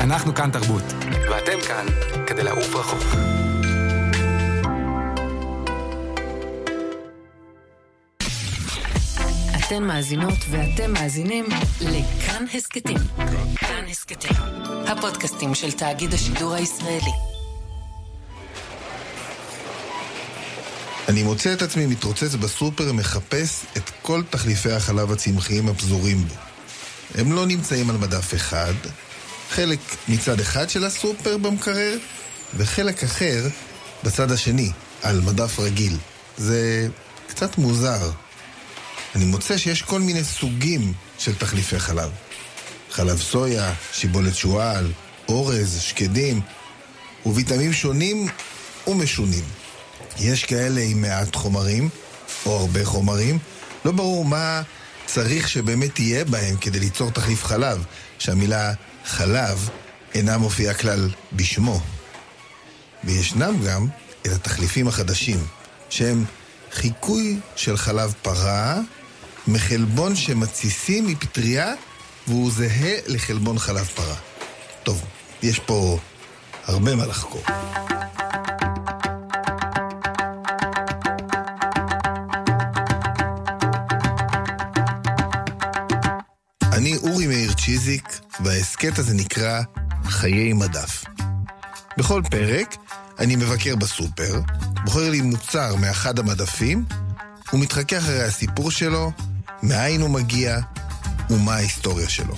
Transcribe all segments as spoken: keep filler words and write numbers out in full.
אנחנו כאן תרבות, ואתם כאן כדי לעוף רחוק. אתן מאזינות ואתם מאזינים לכאן הסקטים. כאן הסקטים, הפודקאסטים של תאגיד השידור הישראלי. אני מוצא את עצמי מתרוצץ בסופר מחפש את כל תחליפי החלב הצמחיים הפזורים בו. הם לא נמצאים על מדף אחד, חלק מצד אחד של הסופר במקרר, וחלק אחר בצד השני, על מדף רגיל. זה קצת מוזר. אני מוצא שיש כל מיני סוגים של תחליפי חלב. חלב סויה, שיבולת שועל, אורז, שקדים, וויטמינים שונים ומשונים. יש כאלה עם מעט חומרים, או הרבה חומרים. לא ברור מה צריך שבאמת יהיה בהם כדי ליצור תחליף חלב, שהמילה חלב אינה מופיעה כלל בשמו. וישנם גם את התחליפים החדשים, שהם חיקוי של חלב פרה, מחלבון שמציסים מפטריה, והוא זהה לחלבון חלב פרה. טוב, יש פה הרבה מה לחקור. אני אורי מאיר צ'יזיק, והעסקט הזה נקרא חיי מדף. בכל פרק אני מבקר בסופר, בוחר לי מוצר מאחד המדפים, ומתחכה אחרי הסיפור שלו, מאין הוא מגיע ומה ההיסטוריה שלו.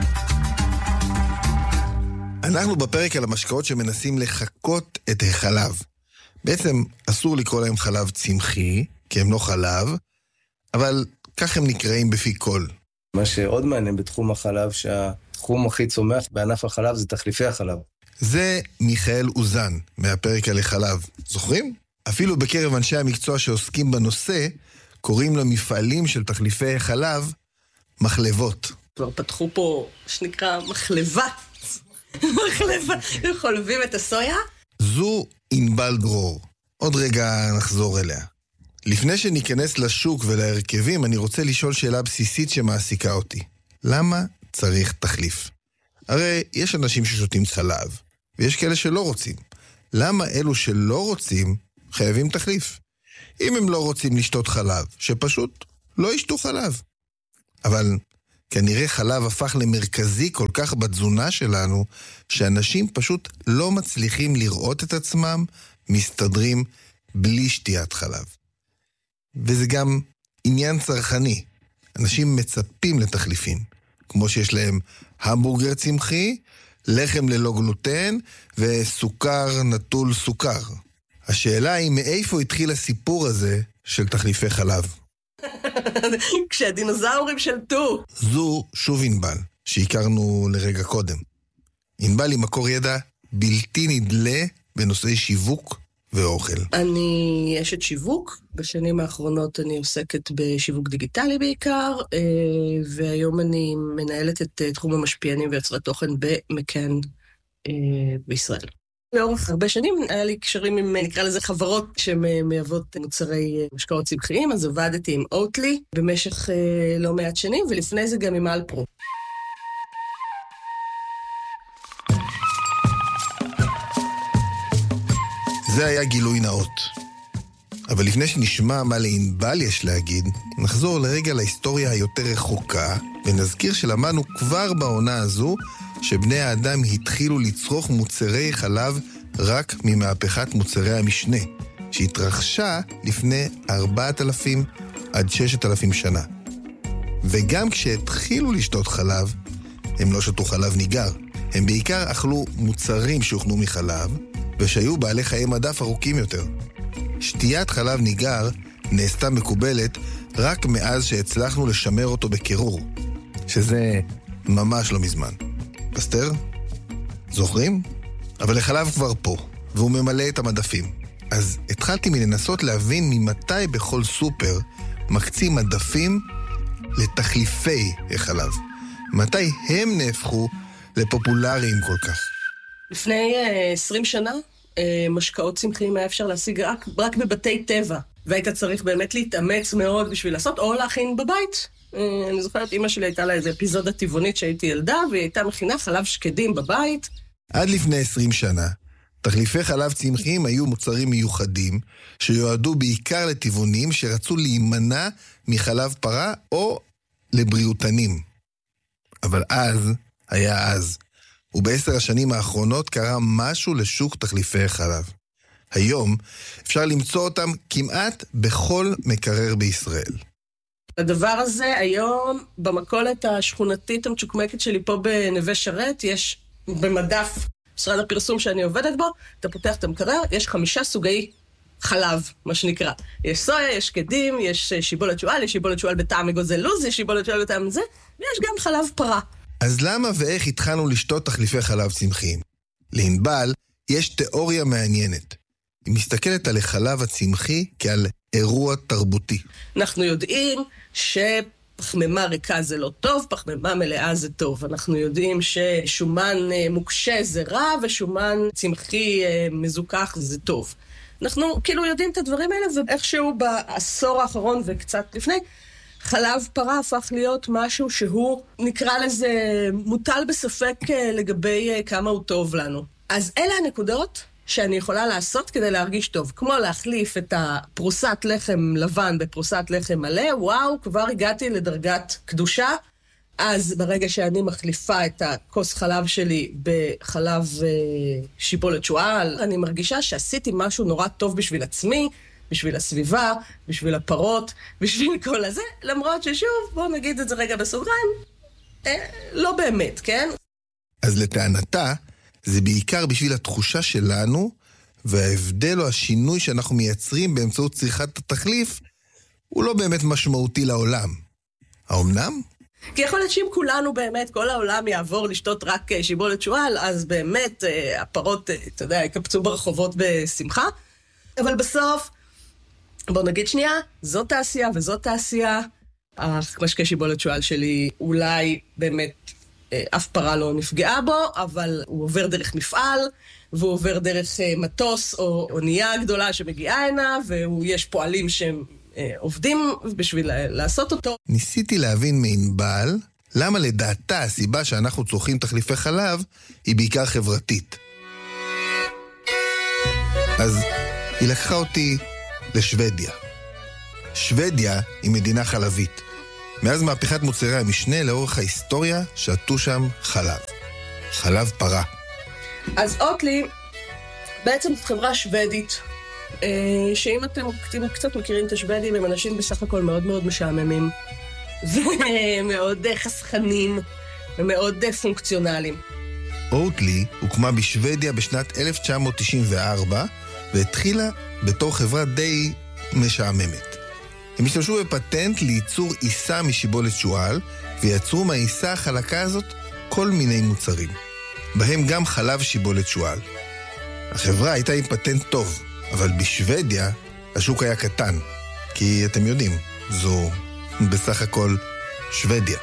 אנחנו בפרק על המשקאות שמנסים לחקות את החלב. בעצם אסור לקרוא להם חלב צמחי, כי הם לא חלב, אבל כך הם נקראים בפי כל. מה שעוד מעניין בתחום החלב, שהתחום הכי צומח בענף החלב זה תחליפי החלב. זה מיכאל אוזן, מהפרק על החלב. זוכרים? אפילו בקרב אנשי המקצוע שעוסקים בנושא, קוראים למפעלים של תחליפי חלב מחלבות. כבר פתחו פה שנקרא מחלבה. מחלבה. חולבים את הסויה? זו ענבל דרור. עוד רגע נחזור אליה. לפני שניכנס לשוק ולהרכבים, אני רוצה לשאול שאלה בסיסית שמעסיקה אותי. למה צריך תחליף? הרי יש אנשים ששותים חלב, ויש כאלה שלא רוצים. למה אלו שלא רוצים חייבים תחליף? אם הם לא רוצים לשתות חלב, שפשוט לא ישתו חלב. אבל כנראה חלב הפך למרכזי כל כך בתזונה שלנו, שאנשים פשוט לא מצליחים לראות את עצמם מסתדרים בלי שתיית חלב. וזה גם עניין צרכני. אנשים מצפים לתחליפים, כמו שיש להם המבורגר צמחי, לחם ללא גלוטן וסוכר נטול סוכר. השאלה היא מאיפה התחיל הסיפור הזה של תחליפי חלב. כשהדינוזאורים שלטו. זו שוב ענבל, שהכרנו לרגע קודם. ענבל היא מקור ידע בלתי נדלה בנושאי שיווק ואוכל. אני אשת שיווק. בשנים האחרונות אני עוסקת בשיווק דיגיטלי בעיקר, והיום אני מנהלת את תחום המשפיענים ויוצרי תוכן במקאן בישראל. לאורך הרבה שנים היה לי קשרים עם, נקרא לזה, חברות שמייבאות מוצרי משקאות צמחיים, אז עבדתי עם אוטלי במשך לא מעט שנים, ולפני זה גם עם אלפרו. זה היה גילוי נאות. אבל לפני שנשמע מה לענבל יש להגיד, נחזור לרגע להיסטוריה היותר רחוקה, ונזכיר שלמדנו כבר בעונה הזו, שבני האדם התחילו לצרוך מוצרי חלב רק ממהפכת מוצרי המשנה, שהתרחשה לפני ארבעת אלפים עד ששת אלפים שנה. וגם כשהתחילו לשתות חלב, הם לא שתו חלב ניגר. הם בעיקר אכלו מוצרים שהוכנו מחלב, ושהיו בעלי חיי מדף ארוכים יותר. שתיית חלב ניגר נעשתה מקובלת רק מאז שהצלחנו לשמר אותו בקירור, שזה ממש לא מזמן. פסטר? זוכרים? אבל החלב כבר פה, והוא ממלא את המדפים. אז התחלתי מלנסות להבין ממתי בכל סופר מקצים מדפים לתחליפי החלב. מתי הם נהפכו לפופולריים כל כך. לפני עשרים שנה, משקאות צמחיים היה אפשר להשיג רק, רק בבתי טבע, והיית צריך באמת להתאמץ מאוד בשביל לעשות, או להכין בבית. אני זוכרת, אמא שלי הייתה לה איזו אפיזודה טבעונית שהייתי ילדה, והיא הייתה מכינה חלב שקדים בבית, עד לפני עשרים שנה, תחליפי חלב צמחיים היו מוצרים מיוחדים שיועדו בעיקר לטבעונים שרצו להימנע מחלב פרה או לבריאותנים. אבל אז היה אז, ובעשר השנים האחרונות קרה משהו לשוק תחליפי חלב. היום אפשר למצוא אותם כמעט בכל מקרר בישראל. הדבר הזה היום במכולת השכונתית המשוקמקת שלי פה בנווה שרת, יש במדף משרד הפרסום שאני עובדת בו, אתה פותח את המקרר, יש חמישה סוגי חלב, מה שנקרא. יש סויה, יש קדים, יש שיבולת שועל, יש שיבולת שועל בטעם אגוזי לוז, יש שיבולת שועל בטעם זה, ויש גם חלב פרה. אז למה ואיך התחלנו לשתות תחליפי חלב צמחיים? לענבל יש תיאוריה מעניינת. היא מסתכלת על החלב הצמחי כעל אירוע תרבותי. אנחנו יודעים שפחמימה ריקה זה לא טוב, פחמימה מלאה זה טוב. אנחנו יודעים ששומן מוקשה זה רע, ושומן צמחי מזוכח זה טוב. אנחנו כאילו יודעים את הדברים האלה, ואיכשהו בעשור האחרון וקצת לפני, חלב פרה הפך להיות משהו שהוא, נקרא לזה, מוטל בספק לגבי כמה הוא טוב לנו. אז אלה הנקודות שאני יכולה לעשות כדי להרגיש טוב. כמו להחליף את הפרוסת לחם לבן בפרוסת לחם מלא, וואו, כבר הגעתי לדרגת קדושה. אז ברגע שאני מחליפה את הכוס חלב שלי בחלב אה, שיבולת שועל, אני מרגישה שעשיתי משהו נורא טוב בשביל עצמי, בשביל הסביבה, בשביל הפרות, בשביל כל הזה, למרות ששוב, בואו נגיד את זה רגע בסוגריים, אה, לא באמת, כן? אז לטענתה, זה בעיקר בשביל התחושה שלנו, וההבדל או השינוי שאנחנו מייצרים באמצעות צריכת התחליף, הוא לא באמת משמעותי לעולם. האומנם? כי יכול להיות שאם כולנו באמת, כל העולם יעבור לשתות רק שיבולת שועל, אז באמת הפרות, אתה יודע, יקפצו ברחובות בשמחה. אבל בסוף, בוא נגיד שנייה, זאת תעשייה וזאת תעשייה. המשקה שיבולת שועל שלי אולי באמת אף פרה לא נפגעה בו, אבל הוא עובר דרך מפעל, והוא עובר דרך מטוס או אונייה גדולה שמגיעה הנה, ויש פועלים שהם עובדים בשביל לעשות אותו. ניסיתי להבין מענבל למה לדעתה הסיבה שאנחנו צורכים תחליפי חלב היא בעיקר חברתית. אז היא לקחה אותי לשוודיה. שוודיה היא מדינה חלבית. מאז מהפכת מוצרי המשנה לאורך ההיסטוריה שתו שם חלב. חלב פרה. אז אוטלי בעצם זאת חברה שוודית, שאם אתם קצת מכירים את השוודים, הם אנשים בסך הכל מאוד מאוד משעממים, ומאוד חסכנים, ומאוד פונקציונליים. אוטלי הוקמה בשוודיה בשנת אלף תשע מאות תשעים וארבע, והתחילה בתור חברה די משעממת. הם השתמשו בפטנט לייצור עיסה משיבולת שועל, ויצרו מהעיסה החלקה הזאת כל מיני מוצרים, בהם גם חלב שיבולת שועל. החברה הייתה עם פטנט טוב, אבל בשוודיה השוק היה קטן, כי אתם יודעים, זו בסך הכל שוודיה.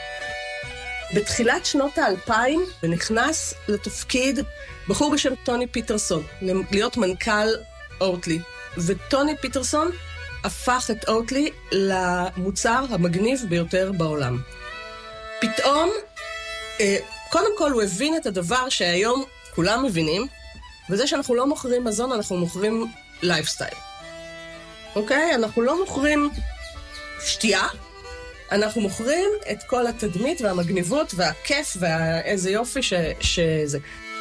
בתחילת שנות האלפיים נכנס לתפקיד בחור בשם טוני פיטרסון, להיות מנכ"ל אוטלי. וטוני פיטרסון הפך את אוטלי למוצר המגניב ביותר בעולם. פתאום, קודם כל הוא הבין את הדבר שהיום כולם מבינים, וזה שאנחנו לא מוכרים מזון, אנחנו מוכרים לייפסטייל. אוקיי? אנחנו לא מוכרים שתייה, אנחנו מוכרים את כל התדמית והמגניבות והכיף ואיזה יופי ש... שזה.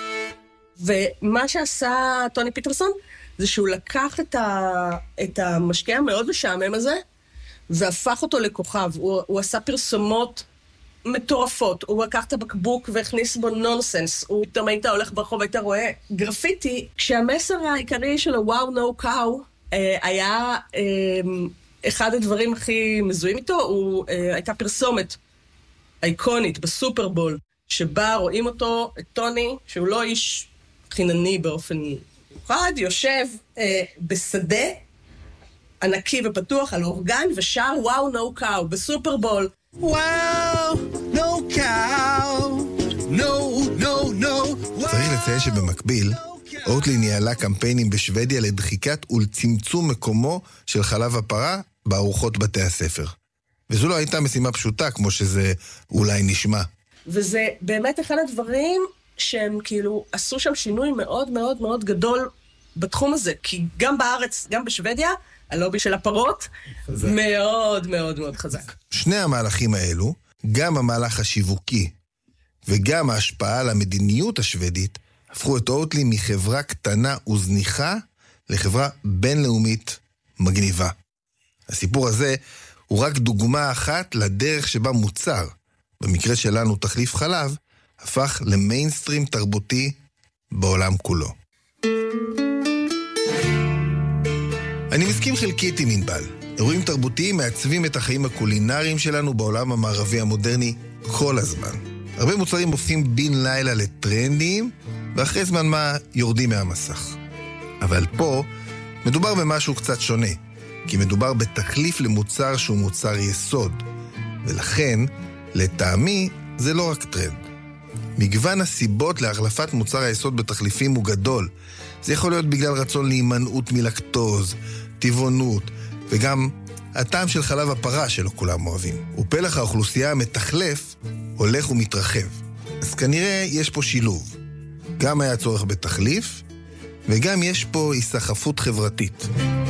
ומה שעשה טוני פיטרסון, זה שהוא לקח את, ה... את המשקע המאוד משעמם הזה, והפך אותו לכוכב. הוא, הוא עשה פרסומות מטורפות, הוא לקח את הבקבוק והכניס בו נונסנס, הוא פתאום היית הולך ברחוב, היית רואה גרפיטי, כשהמסר העיקרי של הוואו נו קאו היה אה, אחד הדברים הכי מזוהים איתו, הוא אה, הייתה פרסומת אייקונית בסופרבול, שבה רואים אותו, את טוני, שהוא לא איש חינני באופן מיוחד, יושב אה, בשדה ענקי ופתוח על אורגן, ושר וואו נו קאו בסופרבול. וואו, נו קאו, נו, נו, נו. צריך לציין שבמקביל, אוטלי ניהלה קמפיינים בשוודיה לדחיקת ולצמצום מקומו של חלב הפרה בארוחות בתי הספר. וזו לא הייתה משימה פשוטה, כמו שזה אולי נשמע. וזה באמת אחד הדברים שהם כאילו עשו שם שינוי מאוד מאוד מאוד גדול בתחום הזה, כי גם בארץ, גם בשוודיה, הלובי של הפרות, חזק. מאוד מאוד מאוד חזק. שני המהלכים האלו, גם המהלך השיווקי וגם ההשפעה על המדיניות השוודית, הפכו את אוטלי מחברה קטנה וזניחה לחברה בינלאומית מגניבה. הסיפור הזה הוא רק דוגמה אחת לדרך שבה מוצר, במקרה שלנו תחליף חלב, הפך למיינסטרים תרבותי בעולם כולו. אני מסכים חלקית עם ענבל. אירועים תרבותיים מעצבים את החיים הקולינריים שלנו בעולם המערבי המודרני כל הזמן. הרבה מוצרים הופכים בין לילה לטרנדיים, ואחרי זמן מה יורדים מהמסך. אבל פה מדובר במשהו קצת שונה, כי מדובר בתחליף למוצר שהוא מוצר יסוד, ולכן, לטעמי, זה לא רק טרנד. מגוון הסיבות להחלפת מוצר היסוד בתחליפים הוא גדול. זה יכול להיות בגלל רצון להימנעות מלקטוז, טבעונות, וגם הטעם של חלב הפרה שלא כולם אוהבים. ופלח האוכלוסייה המתחלף הולך ומתרחב. אז כנראה יש פה שילוב. גם היה צורך בתחליף, וגם יש פה היסחפות חברתית.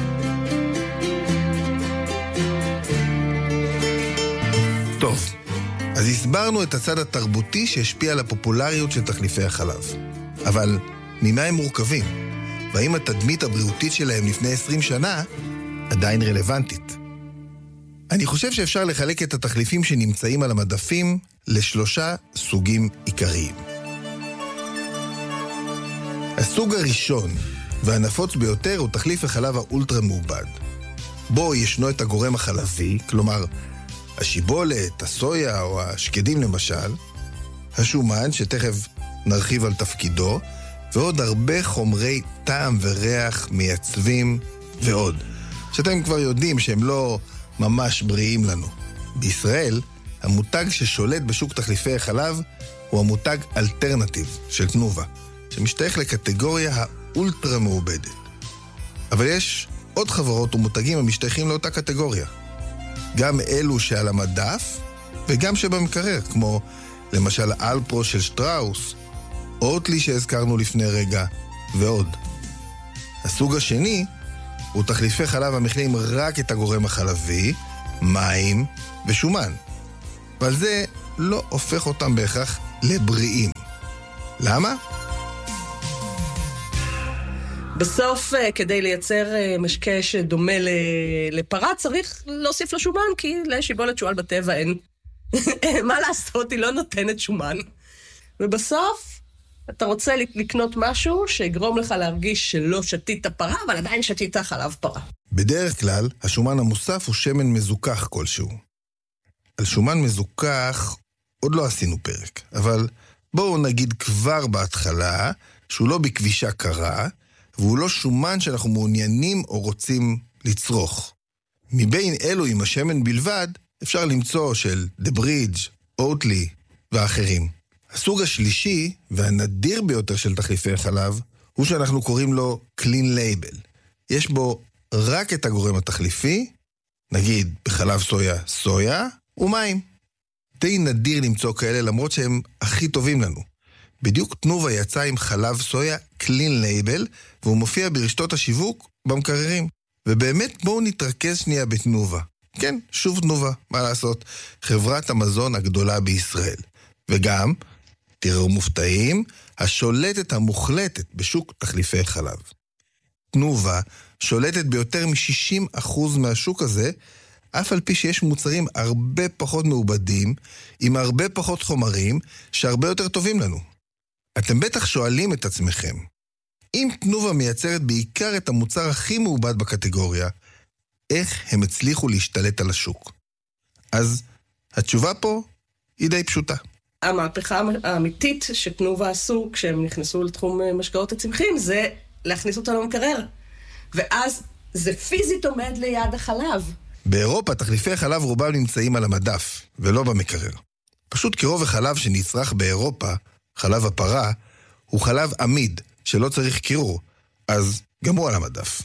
טוב, אז הסברנו את הצד התרבותי שהשפיע על הפופולריות של תחליפי החלב. אבל ממה הם מורכבים? והאם התדמית הבריאותית שלהם לפני עשרים שנה עדיין רלוונטית? אני חושב שאפשר לחלק את התחליפים שנמצאים על המדפים לשלושה סוגים עיקריים. הסוג הראשון והנפוץ ביותר הוא תחליף החלב האולטרה מעובד. בו ישנו את הגורם החלבי, כלומר השיבולת, הסויה או השקדים למשל, השומן שתכף נרחיב על תפקידו, ועוד הרבה חומרי טעם וריח מייצבים ועוד, שאתם כבר יודעים שהם לא ממש בריאים לנו. בישראל, המותג ששולט בשוק תחליפי החלב הוא המותג אלטרנטיב של תנובה, שמשתייך לקטגוריה האולטרה מעובדת. אבל יש עוד חברות ומותגים המשתייכים לאותה קטגוריה. גם אלו שעל המדף וגם שבמקרר, כמו למשל אלפרו של שטראוס, אוטלי שהזכרנו לפני רגע, ועוד. הסוג השני הוא תחליפי חלב המכילים רק את הגורם החלבי, מים ושומן. אבל זה לא הופך אותם בהכרח לבריאים. למה? בסוף, כדי לייצר משקה שדומה לפרה, צריך להוסיף לו שומן, כי לשיבולת שועל בטבע אין. מה לעשות, היא לא נותנת שומן. ובסוף, אתה רוצה לקנות משהו שיגרום לך להרגיש שלא שתית פרה, אבל עדיין שתית חלב פרה. בדרך כלל, השומן המוסף הוא שמן מזוכח כלשהו. על שומן מזוכח עוד לא עשינו פרק, אבל בואו נגיד כבר בהתחלה שהוא לא בכבישה קרה, והוא לא שומן שאנחנו מעוניינים או רוצים לצרוך. מבין אלו עם השמן בלבד, אפשר למצוא של The Bridge, אוטלי ואחרים. הסוג השלישי והנדיר ביותר של תחליפי חלב הוא שאנחנו קוראים לו Clean Label. יש בו רק את הגורם התחליפי, נגיד בחלב סויה, סויה ומים. די נדיר למצוא כאלה למרות שהם הכי טובים לנו. בדיוק תנובה יצא עם חלב סויה Clean Label, והוא מופיע ברשתות השיווק במקררים. ובאמת בואו נתרכז שנייה בתנובה. כן, שוב תנובה, מה לעשות? חברת המזון הגדולה בישראל. וגם, תראו מופתעים, השולטת המוחלטת בשוק תחליפי חלב. תנובה שולטת ביותר מ-שישים אחוז מהשוק הזה, אף על פי שיש מוצרים הרבה פחות מעובדים, עם הרבה פחות חומרים, שהרבה יותר טובים לנו. אתם בטח שואלים את עצמכם, אם תנובה מייצרת בעיקר את המוצר הכי מעובד בקטגוריה, איך הם הצליחו להשתלט על השוק? אז התשובה פה היא די פשוטה. המהפכה האמיתית שתנובה עשו כשהם נכנסו לתחום משקאות הצמחים, זה להכניס אותה למקרר. ואז זה פיזית עומד ליד החלב. באירופה תחליפי חלב רובם נמצאים על המדף, ולא במקרר. פשוט כי רוב החלב שנצרך באירופה, חלב הפרה, הוא חלב עמיד, שלא צריך קירור, אז גם הוא על המדף.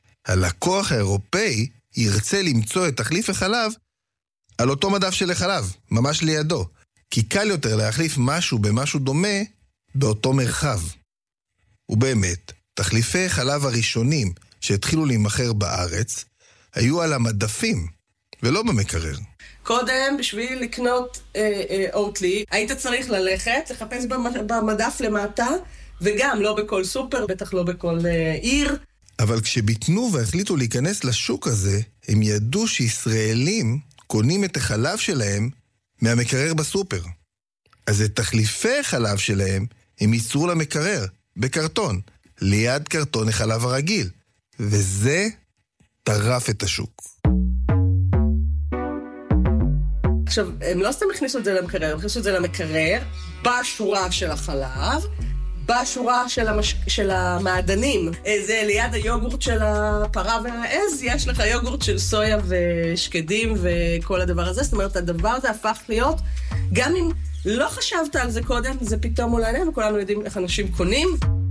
הלקוח האירופאי ירצה למצוא את תחליף החלב על אותו מדף של החלב, ממש לידו. כי קל יותר להחליף משהו במשהו דומה באותו מרחב. ובאמת, תחליפי חלב הראשונים שהתחילו להימכר בארץ, היו על המדפים, ולא במקרר. קודם, בשביל לקנות אה, אה, אוטלי, היית צריך ללכת, לחפש במדף למטה, וגם לא בכל סופר, בטח לא בכל אה, עיר. אבל כשביטנו והחליטו להיכנס לשוק הזה, הם ידעו שישראלים קונים את החלב שלהם מהמקרר בסופר. אז את תחליפי חלב שלהם הם ייצרו למקרר, בקרטון, ליד קרטון החלב הרגיל. וזה טרף את השוק. עכשיו, הם לא סתם הכניסו את זה למקרר, הם הכניסו את זה למקרר, בשורה של החלב, בשורה של, המש... של המעדנים. זה ליד היוגורט של הפרה והעז, יש לך יוגורט של סויה ושקדים וכל הדבר הזה. זאת אומרת, הדבר הזה הפך להיות, גם אם לא חשבת על זה קודם, זה פתאום מול העיניים, וכולנו יודעים איך אנשים קונים.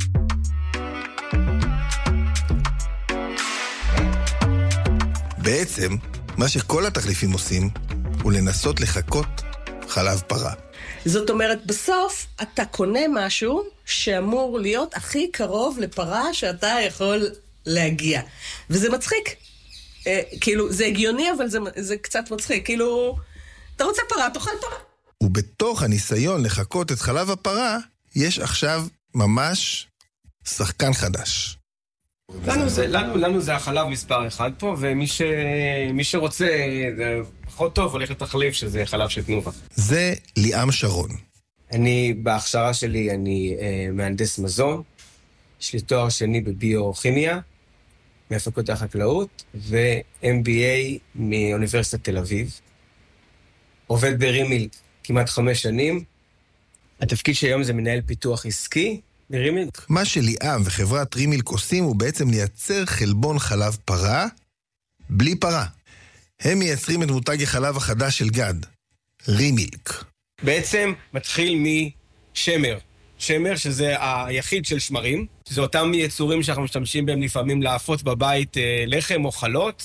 בעצם, מה שכל התחליפים עושים, הוא לנסות לחכות חלב פרה. זאת אומרת, בסוף אתה קונה משהו שאמור להיות הכי קרוב לפרה שאתה יכול להגיע. וזה מצחיק. אה, כאילו, זה הגיוני, אבל זה, זה קצת מצחיק. כאילו, אתה רוצה פרה, תאכל פרה. ובתוך הניסיון לחכות את חלב הפרה, יש עכשיו ממש שחקן חדש. לנו זה, לנו, לנו זה החלב מספר אחד פה, ומי ש, מי שרוצה, זה פחות טוב, הולך לתחליף שזה חלב של תנובה. זה ליאם שרון. אני, בהכשרה שלי, אני אה, מהנדס מזון, יש לי תואר שני בביו-כימיה, מהפקולטה החקלאות, ו-אם בי איי מאוניברסיטת תל אביב. עובד ברימילק כמעט חמש שנים. התפקיד שהיום זה מנהל פיתוח עסקי, ברימילק. מה שליאם וחברת רימילק עושים הוא בעצם לייצר חלבון חלב פרה בלי פרה. הם מייצרים את מותג החלב החדש של גד, רימילק. בעצם מתחיל משמר. שמר שזה היחיד של שמרים. זה אותם יצורים שאנחנו משתמשים בהם לפעמים להפות בבית לחם או חלות,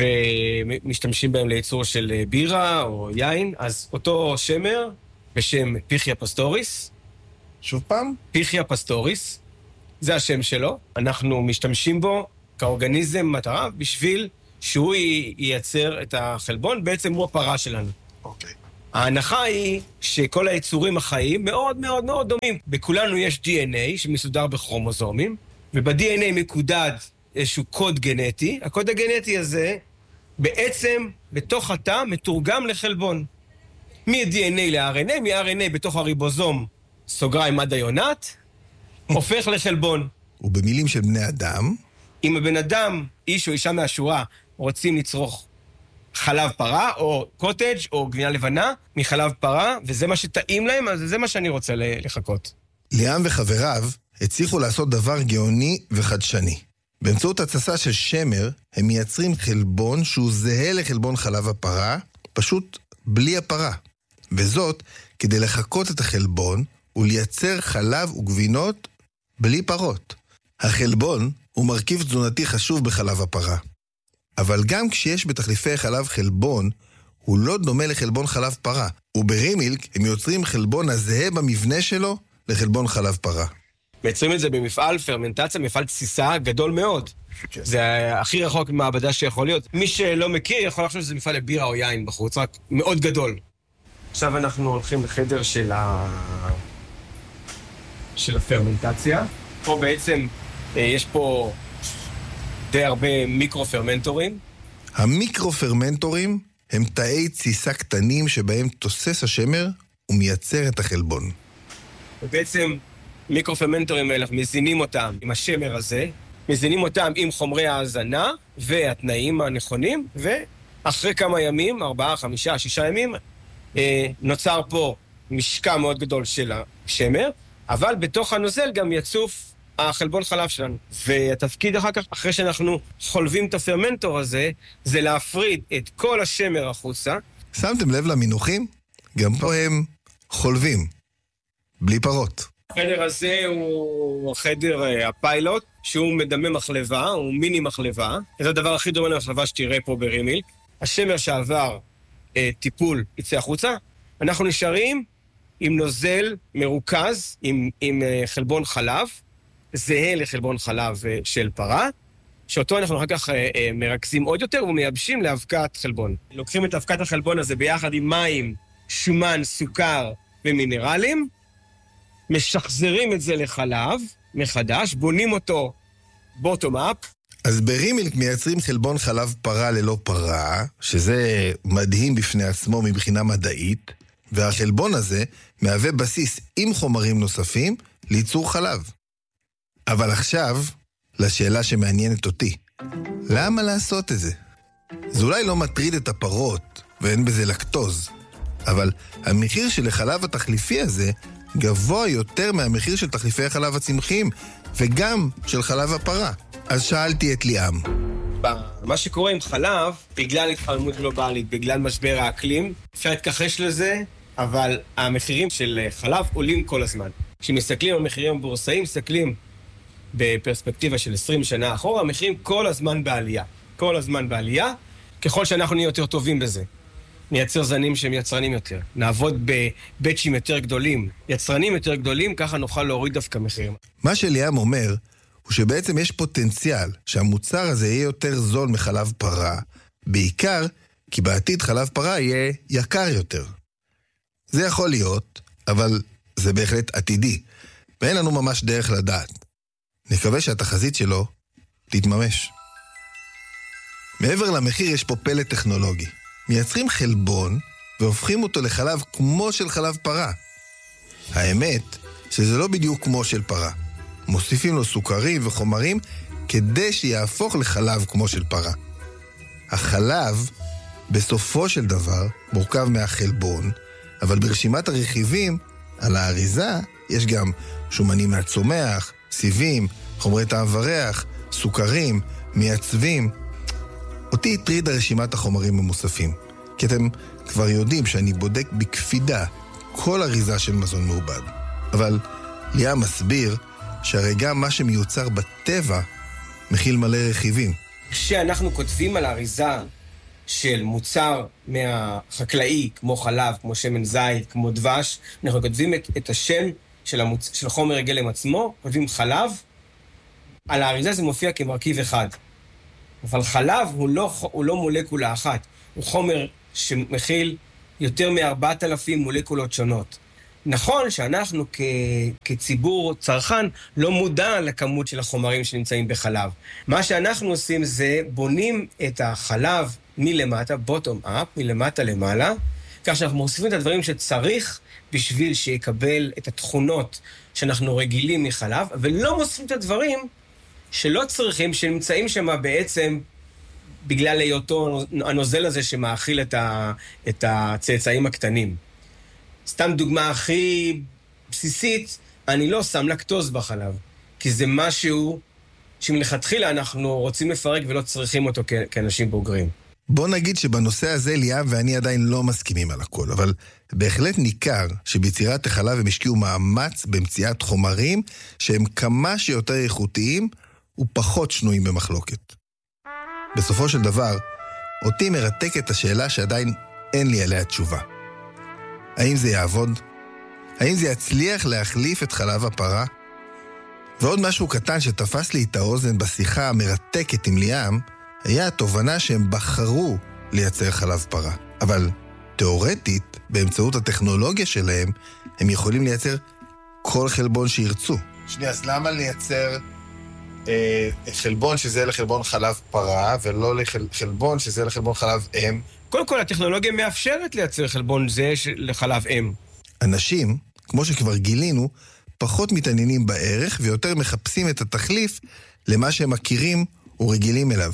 ומשתמשים בהם לייצור של בירה או יין. אז אותו שמר בשם פיחיה פסטוריס, שוב פעם? פיחיה פסטוריס, זה השם שלו. אנחנו משתמשים בו כאורגניזם מטרה בשביל שהוא ייצר את החלבון, בעצם הוא הפרה שלנו. אוקיי. ההנחה היא שכל היצורים החיים מאוד מאוד מאוד דומים. בכולנו יש די אן איי שמסודר בכרומוזומים, וב-די אן איי מקודד איזשהו קוד גנטי. הקוד הגנטי הזה בעצם בתוך התא מתורגם לחלבון. מ-די אן איי ל-אר אן איי, מ-אר אן איי בתוך הריבוזום, סוגריים עד היונת, הופך לחלבון. ובמילים של בני אדם, אם הבן אדם, איש או אישה מהשורה, רוצים לצרוך חלב פרה, או קוטג' או גבינה לבנה, מחלב פרה, וזה מה שטעים להם, אז זה מה שאני רוצה לחכות. ליאם וחבריו הצליחו לעשות דבר גאוני וחדשני. באמצעות הצסה של שמר, הם מייצרים חלבון שהוא זהה לחלבון חלב הפרה, פשוט בלי הפרה. וזאת כדי לחכות את החלבון ולייצר חלב וגבינות בלי פרות. החלבון הוא מרכיב תזונתי חשוב בחלב הפרה. אבל גם כשיש בתחליפי חלב חלבון, הוא לא דומה לחלבון חלב פרה. וברימילק הם יוצרים חלבון הזהה במבנה שלו לחלבון חלב פרה. מייצרים את זה במפעל פרמנטציה, מפעל תסיסה גדול מאוד. זה הכי רחוק ממעבדה שיכול להיות. מי שלא מכיר יכול לחשוב שזה מפעל לבירה או יין בחוץ, רק מאוד גדול. עכשיו אנחנו הולכים לחדר של ה... של הפרמנטציה. פה בעצם יש פה די הרבה מיקרו-פרמנטורים. המיקרו-פרמנטורים הם תאי תסיסה קטנים שבהם תוסס השמר ומייצר את החלבון. ובעצם מיקרו-פרמנטורים האלה, מזינים אותם עם השמר הזה, מזינים אותם עם חומרי ההזנה והתנאים הנכונים, ואחרי כמה ימים, ארבעה, חמישה, שישה ימים, נוצר פה משקע מאוד גדול של השמר, אבל בתוך הנוזל גם יצוף החלבון חלב שלנו. והתפקיד אחר כך, אחרי שאנחנו חולבים את הפרמנטור הזה, זה להפריד את כל השמר החוצה. שמתם לב למינוחים? גם פה הם חולבים, בלי פרות. החדר הזה הוא חדר הפיילוט, שהוא מדמה מחלבה, הוא מיני מחלבה. זה הדבר הכי דומה למחלבה שתראה פה ברימילק. השמר שעבר אה, טיפול יצא החוצה, אנחנו נשארים עם נוזל מרוכז, עם, עם חלבון חלב, זהה לחלבון חלב של פרה, שאותו אנחנו אחר כך מרכזים עוד יותר ומייבשים לאבקת חלבון. לוקחים את אבקת החלבון הזה ביחד עם מים, שומן, סוכר ומינרלים, משחזרים את זה לחלב מחדש, בונים אותו בוטום אפ. אז ברימילק מייצרים חלבון חלב פרה ללא פרה, שזה מדהים בפני עצמו מבחינה מדעית, והחלבון הזה מהווה בסיס עם חומרים נוספים לייצור חלב. אבל עכשיו, לשאלה שמעניינת אותי, למה לעשות את זה? זה אולי לא מטריד את הפרות, ואין בזה לקטוז, אבל המחיר של החלב התחליפי הזה גבוה יותר מהמחיר של תחליפי החלב הצמחיים, וגם של חלב הפרה. אז שאלתי את ליאם. מה שקורה עם חלב, בגלל התחממות גלובלית, בגלל משבר האקלים, אפשר להתכחש לזה, אבל המחירים של חלב עולים כל הזמן. כשמסתכלים על מחירים הבורסאיים, מסתכלים בפרספקטיבה של עשרים שנה אחורה, המחירים כל הזמן בעלייה. כל הזמן בעלייה, ככל שאנחנו נהיה יותר טובים בזה. נייצר זנים שהם יצרנים יותר. נעבוד בבצ'ים יותר גדולים, יצרנים יותר גדולים, ככה נוכל להוריד דווקא מחירים. מה שליאם אומר, הוא שבעצם יש פוטנציאל שהמוצר הזה יהיה יותר זול מחלב פרה, בעיקר כי בעתיד חלב פרה יהיה יקר יותר. זה יכול להיות, אבל זה בהחלט עתידי, ואין לנו ממש דרך לדעת. נקווה שהתחזית שלו תתממש. מעבר למחיר יש פה פלא טכנולוגי. מייצרים חלבון והופכים אותו לחלב כמו של חלב פרה. האמת שזה לא בדיוק כמו של פרה. מוסיפים לו סוכרים וחומרים כדי שיהפוך לחלב כמו של פרה. החלב בסופו של דבר מורכב מהחלבון, אבל ברשימת הרכיבים על האריזה יש גם שומנים מהצומח, סיבים, חומרי טעם וריח, סוכרים, מייצבים. אותי הטריד רשימת החומרים המוספים, כי אתם כבר יודעים שאני בודק בקפידה כל אריזה של מזון מעובד. אבל ליאם מסביר שהרי גם מה שמיוצר בטבע מכיל מלא רכיבים. כשאנחנו כותבים על האריזה של מוצר מהחקלאי, כמו חלב, כמו שמן זית, כמו דבש, אנחנו כותבים את, את השם של, המוצ... של חומר גלם עצמו, כותבים חלב, על האריזה זה מופיע כמרכיב אחד. אבל חלב הוא לא, הוא לא מולקולה אחת, הוא חומר שמכיל יותר מ-ארבעת אלפים מולקולות שונות. נכון שאנחנו כ... כציבור צרכן לא מודע לכמות של החומרים שנמצאים בחלב. מה שאנחנו עושים זה בונים את החלב מלמטה, bottom up, מלמטה למעלה, כך שאנחנו מוסיפים את הדברים שצריך בשביל שיקבל את התכונות שאנחנו רגילים מחלב, ולא מוסיפים את הדברים שלא צריכים, שנמצאים שם בעצם בגלל היותו הנוזל הזה שמאכיל את, ה... את הצאצאים הקטנים. סתם דוגמה הכי בסיסית, אני לא שם לקטוז בחלב, כי זה משהו שמלכתחילה אנחנו רוצים לפרק ולא צריכים אותו כ- כאנשים בוגרים. בוא נגיד שבנושא הזה ליאם ואני עדיין לא מסכימים על הכל, אבל בהחלט ניכר שביצירת החלב הם השקיעו מאמץ במציאת חומרים שהם כמה שיותר איכותיים ופחות שנויים במחלוקת. בסופו של דבר, אותי מרתקת השאלה שעדיין אין לי עליה תשובה. האם זה יעבוד? האם זה יצליח להחליף את חלב הפרה? ועוד משהו קטן שתפס לי את האוזן בשיחה המרתקת עם ליאם, היה התובנה שהם בחרו לייצר חלב פרה. אבל תיאורטית, באמצעות הטכנולוגיה שלהם, הם יכולים לייצר כל חלבון שירצו. שנייה, אז למה לייצר אה, חלבון שזה לחלבון חלב פרה, ולא לחלבון שזה לחלבון חלב אם? קודם כל, הטכנולוגיה מאפשרת לייצר חלבון זה לחלב אם. אנשים, כמו שכבר גילינו, פחות מתעניינים בערך ויותר מחפשים את התחליף למה שהם מכירים ורגילים אליו.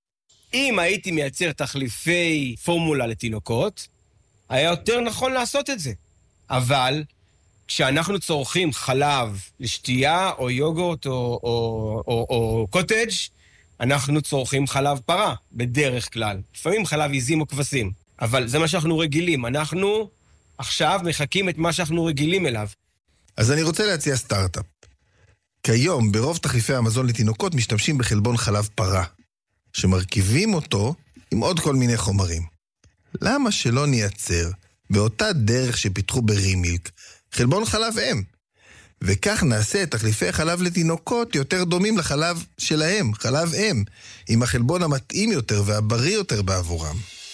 אם הייתי מייצר תחליפי פורמולה לתינוקות, היה יותר נכון לעשות את זה. אבל כשאנחנו צורכים חלב לשתייה או יוגורט או, או, או, או קוטג', אנחנו צורכים חלב פרה, בדרך כלל. לפעמים חלב עיזים או כבשים. אבל זה מה שאנחנו רגילים. אנחנו עכשיו מחכים את מה שאנחנו רגילים אליו. אז אני רוצה להציע סטארט-אפ. כיום, ברוב תחליפי המזון לתינוקות משתמשים בחלבון חלב פרה, שמרכיבים אותו עם עוד כל מיני חומרים. למה שלא נייצר באותה דרך שפיתחו ברימילק, חלבון חלב אם. וכך נעשה את תחליפי חלב לתינוקות יותר דומים לחלב שלהם, חלב אם, עם החלבון המתאים יותר והבריא יותר בעבורם.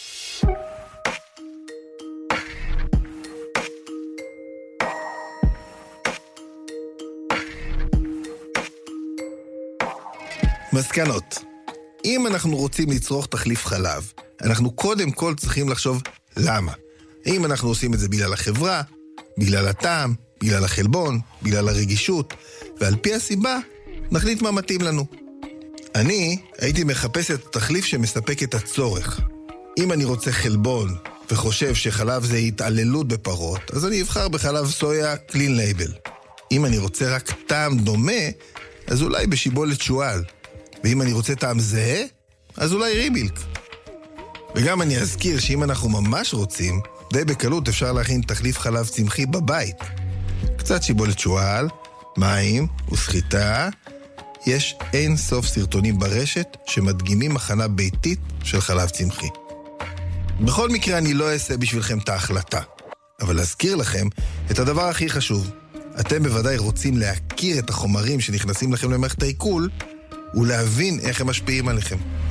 מסקנות. אם אנחנו רוצים לצרוך תחליף חלב, אנחנו קודם כל צריכים לחשוב למה. אם אנחנו עושים את זה בגלל החברה, בגלל הטעם, בגלל החלבון, בגלל הרגישות, ועל פי הסיבה, נחליט מה מתאים לנו. אני הייתי מחפש את התחליף שמספק את הצורך. אם אני רוצה חלבון וחושב שחלב זה התעללות בפרות, אז אני אבחר בחלב סויה קלין לייבל. אם אני רוצה רק טעם דומה, אז אולי בשיבולת שועל. ואם אני רוצה טעם זהה, אז אולי רימילק. וגם אני אזכיר שאם אנחנו ממש רוצים, די בקלות אפשר להכין תחליף חלב צמחי בבית. קצת שיבולת שועל, מים וסחיטה. יש אין סוף סרטונים ברשת שמדגימים הכנה ביתית של חלב צמחי. בכל מקרה אני לא אעשה בשבילכם את ההחלטה. אבל להזכיר לכם את הדבר הכי חשוב. אתם בוודאי רוצים להכיר את החומרים שנכנסים לכם למערכת העיכול, ולהבין איך הם משפיעים עליכם.